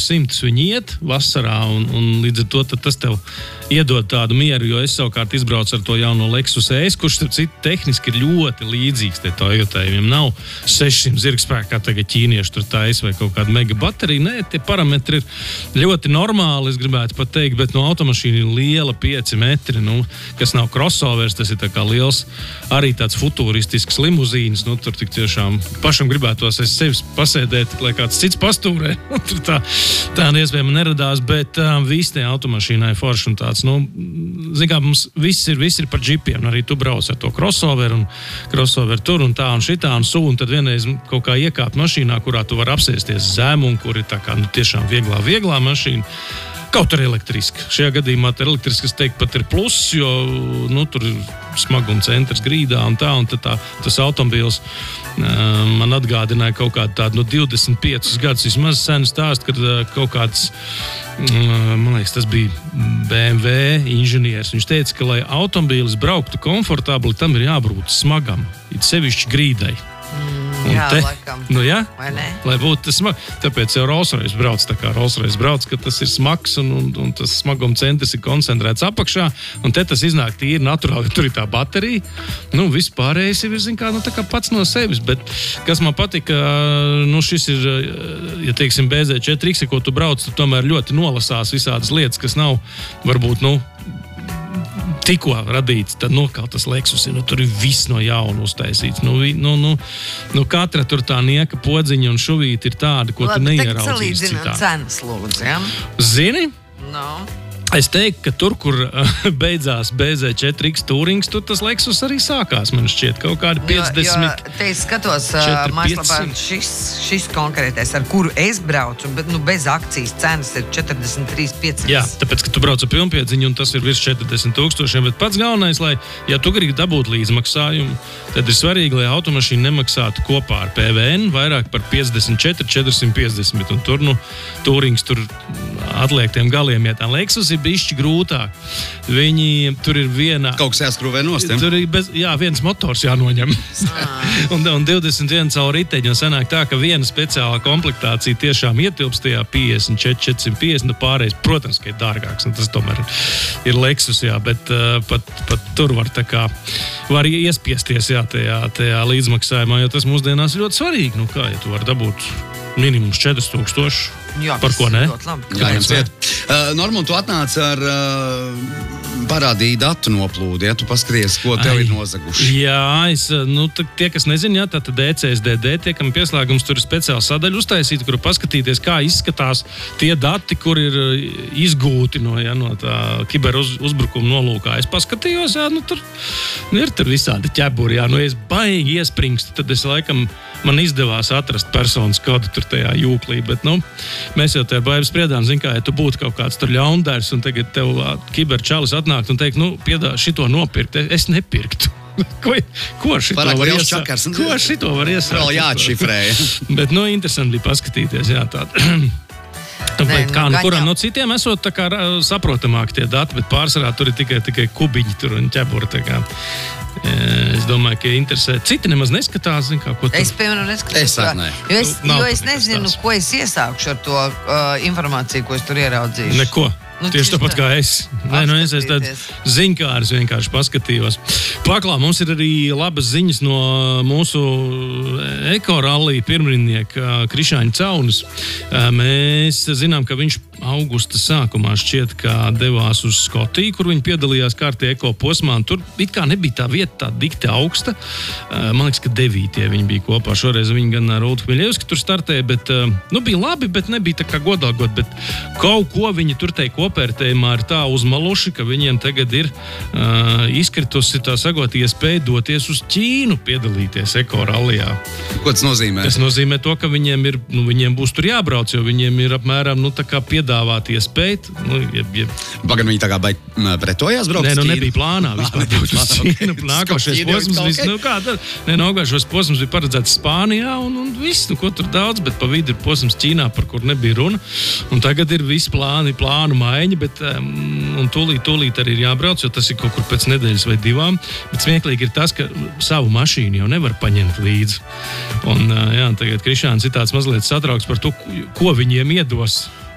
simtus viņi iet vasarā, un līdz ar to tas tev iedod tādu mieru, jo es savukārt izbraucu ar to jauno Lexus ES, kurš tehniski ir ļoti līdzīgs te Toyotai. Viņam nav 600 zirgspēku, kā tagad ķīnieši tur taisa vai kaut kāda mega baterija. Nē, tie parametri ir ļoti normāli, es gribētu pat teikt, bet no automašīna ir liela 5 metri, kas nav crossovers, tas ir tā kā liels, arī tāds futuristisks limuzīns, tur tik tiešām pašam gribētos aiz sevis pasēdēt, lai kāds cits pastūrē. Tur tā iespējama neradās, bet visi tie automašīnai forši un tāds. Zin kā, mums viss ir par džipiem, arī tu brauc ar to crossover un crossover tur un tā un šitā un un tad vienreiz kaut kā iekāpt mašīnā, kurā tu var apsēsties zem un kur ir tā kā tiešām vieglā mašīna. Kaut arī elektriski. Šajā gadījumā elektriskas teikt pat ir pluss, jo tur ir smaguma centrs grīdā un tad tas automobīls man atgādināja kaut kādu tādu 25 gadus vismaz senu stāstu, kad kaut kāds, man liekas, tas bija BMW inženieris. Viņš teica, ka, lai automobīlis brauktu komfortabli, tam ir jābūt smagam, it sevišķi grīdai. Laikam. Vai ne? Lai būtu tas smagi. Tāpēc jau Rolls-Royce brauc, ka tas ir smags un tas smaguma centrs ir koncentrēts apakšā, un te tas iznāk tīri naturāli, tur ir tā baterija. Viss pārējais ir, tā kā pats no sevis, bet kas man patika, šis ir, ja teiksim, BZ4X, ko tu brauc, tu tomēr ļoti nolasās visādas lietas, kas nav, varbūt, tikko radīts, tad nokalt tas Lexus ir, tur ir viss no jauna uztaisīts. Katra tur tā nieka podziņa un šuvīti ir tāda, ko tu neieraudzīsi citā. Salīdzināt cenas, lūdzu, ja? Zini? Es teiktu, ka tur, kur beidzās BZ4X Tourings, tur tas Lexus arī sākās, man šķiet, kaut kādi 50. Jo te es skatos, mājaslapā šis konkrētais, ar kuru es braucu, bet bez akcijas cenas ir 43,5. Jā, tāpēc, ka tu brauc ar pilnpiedziņu, un tas ir virs 40,000, bet pats galvenais, lai, ja tu gribi dabūt līdzmaksājumu, tad ir svarīgi, lai automašīna nemaksātu kopā ar PVN vairāk par 54,450, un tur, Tourings tur atliek tiem galiem, ja tā Lexus ir bišķi grūtāk. Tur ir viena... Kaut kas jāskrūvē nost, ja? Tur ir viens motors jānoņem. un 21 caur riteņu, un sanāk tā, ka viena speciālā komplektācija tiešām ietilpst tajā 54,450, pārējais, protams, ka ir dārgāks, un tas tomēr ir Lexus, jā, bet pat tur var iespiesties, jā, tajā līdzmaksājumā, jo tas mūsdienās ir ļoti svarīgi. Kā, ja tu vari dabūt minimums 4,000, par ko ne? Norman, tu atnāc ar parādīja datu noplūdi, ja tu paskaties, ko tev ir nozaguši. Jā, tie, kas nezina, tātad DCSDD, tiekam pieslēgums, tur ir speciāla sadaļa uztaisīta, kur paskatīties, kā izskatās tie dati, kur ir izgūti no tā kiberuzbrukuma nolūkā. Es paskatījos, tur ir visādi ķeburi, es baigi iespringstu, tad man izdevās atrast personas kodu tur tajā jūklī, bet, mēs jau tajā baigi spriedām, ja tu būtu kaut kāds tur ļaundars, un tagad tev kiberčalis atnākt un teikt, piedā šito nopirkt, es nepirktu. Ko šito var iesākt? Vēl jāatšifrē. Bet, interesanti bija paskatīties, jā, tāda. Kuram no citiem esot tā kā saprotamāk tie dati, bet pārsvarā tur ir tikai kubiņi tur un ķeburi, tā kā. Es domāju, ka interesē. Citi nemaz neskatās, ko tu... Es, piemēram, neskatās. Jo es nezinu, ko es iesākšu ar to informāciju, ko es tur ieraudzīšu. Neko. Tieši tāpat kā es. Es esmu tāds ziņkārs, vienkārši paskatījos. Paklā, mums ir arī labas ziņas no mūsu ekorallija pirmrindnieka Krišāņa Caunas. Mēs zinām, ka viņš augusta sākumā šķiet, ka devās uz Skotiju, kur viņi piedalījās kārtī eko posmā, un tur it kā nebija tā vieta tā dikti augsta. Man liekas, ka 9. viņi bija kopā. Šoreiz viņi gan ar Uldu Hmiļevski tur startēja, bet, bija labi, bet nebija tā kā godāgot, bet kaut ko viņi tur teikt kopērtējumā ir tā uzmaluši, ka viņiem tagad ir izkritusi tā sagot iespēja doties uz Ķīnu piedalīties eko rallijā. Ko tas nozīmē? Tas nozīmē to, ka viņiem būs tur jābrauc, jo viņiem ir apmēram, tā kā piedāvāt iespēt. Bagan viņi tā kā pretojās braukt uz Ķīnu? Nebija plānā vispār braukt uz Ķīnu. Nākošais posms bija paredzēts Spānijā un viss, ko tur daudz, bet pa vidu ir posms Ķīnā, par kur nebija runa. Un tagad ir visi plānu maiņa, bet un tūlīt arī ir jābrauc, jo tas ir kaut kur pēc nedēļas vai 2. Bet smieklīgi ir tas, ka savu mašīnu jau nevar paņemt līdzi. Un tagad Krišāns ir tāds mazliet satrauks par to, ko viņiem iedos